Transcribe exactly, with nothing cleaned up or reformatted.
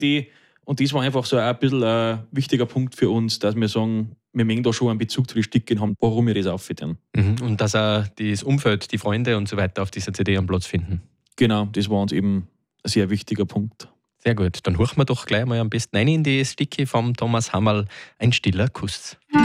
die, und das war einfach so ein bisschen ein wichtiger Punkt für uns, dass wir sagen, wir möchten da schon einen Bezug zu den Stücken haben, warum wir das aufführen. Mhm. Und dass auch das Umfeld, die Freunde und so weiter auf dieser C D einen Platz finden. Genau, das war uns eben ein sehr wichtiger Punkt. Sehr gut, dann horchen wir doch gleich mal am besten rein in die Stücke vom Thomas Hammerl, Ein stiller Kuss.